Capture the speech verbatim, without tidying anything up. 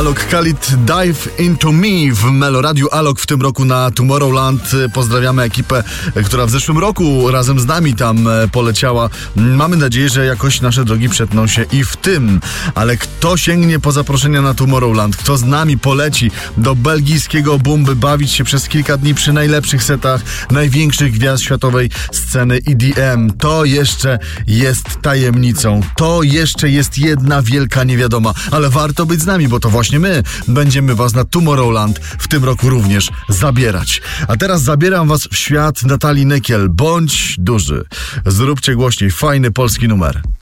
Alok Khalid, Dive Into Me w Meloradiu. Alok w tym roku na Tomorrowland. Pozdrawiamy ekipę, która w zeszłym roku razem z nami tam poleciała. Mamy nadzieję, że jakoś nasze drogi przetną się i w tym. Ale kto sięgnie po zaproszenia na Tomorrowland? Kto z nami poleci do belgijskiego Bumby bawić się przez kilka dni przy najlepszych setach największych gwiazd światowej sceny E D M? To jeszcze jest tajemnicą. To jeszcze jest jedna wielka niewiadoma. Ale warto być z nami, bo to właśnie my będziemy was na Tomorrowland w tym roku również zabierać. A teraz zabieram was w świat Natalii Nykiel. Bądź duży. Zróbcie głośniej. Fajny polski numer.